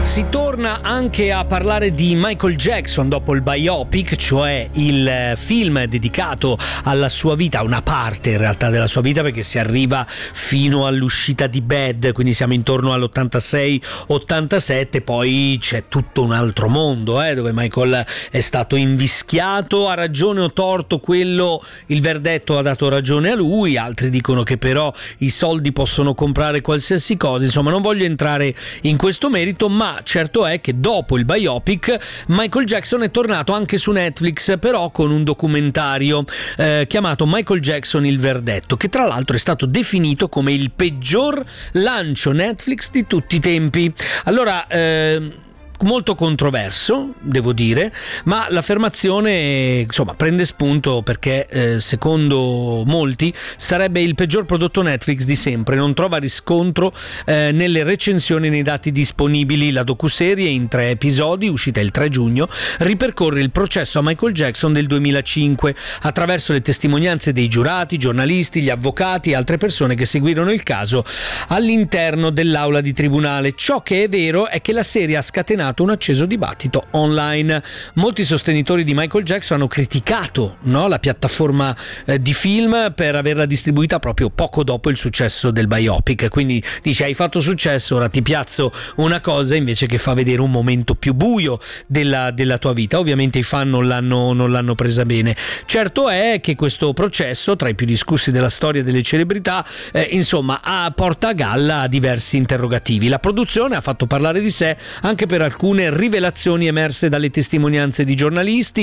Si torna anche a parlare di Michael Jackson dopo il biopic, cioè il film dedicato alla sua vita, una parte in realtà della sua vita, perché si arriva fino all'uscita di Bad, quindi siamo intorno all'86-87, poi c'è tutto un altro mondo dove Michael è stato invischiato, a ragione o torto quello, il verdetto ha dato ragione a lui, altri dicono che però i soldi possono comprare qualsiasi cosa, insomma non voglio entrare in questo merito, ma certo è che dopo il biopic Michael Jackson è tornato anche su Netflix, però con un documentario chiamato Michael Jackson il verdetto, che tra l'altro è stato definito come il peggior lancio Netflix di tutti i tempi. Allora molto controverso, devo dire, ma l'affermazione insomma prende spunto perché secondo molti sarebbe il peggior prodotto Netflix di sempre. Non trova riscontro nelle recensioni e nei dati disponibili. La docuserie in 3 episodi, uscita il 3 giugno, ripercorre il processo a Michael Jackson del 2005 attraverso le testimonianze dei giurati, giornalisti, gli avvocati e altre persone che seguirono il caso all'interno dell'aula di tribunale. Ciò che è vero è che la serie ha scatenato un acceso dibattito online. Molti sostenitori di Michael Jackson hanno criticato la piattaforma di film per averla distribuita proprio poco dopo il successo del biopic, quindi dice: hai fatto successo, ora ti piazzo una cosa invece che fa vedere un momento più buio della tua vita. Ovviamente i fan non l'hanno presa bene. Certo è che questo processo, tra i più discussi della storia delle celebrità, porta a galla diversi interrogativi. La produzione ha fatto parlare di sé anche per alcune rivelazioni emerse dalle testimonianze di giornalisti.